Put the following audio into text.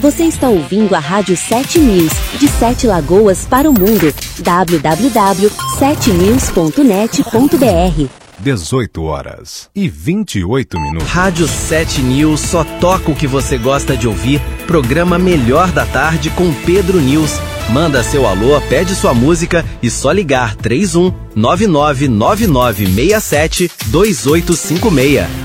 Você está ouvindo a Rádio 7 News, de 7 Lagoas para o mundo. www.7news.net.br 18h28. Rádio 7 News só toca o que você gosta de ouvir. Programa Melhor da Tarde com Pedro News. Manda seu alô, pede sua música e só ligar 31 999967 2856.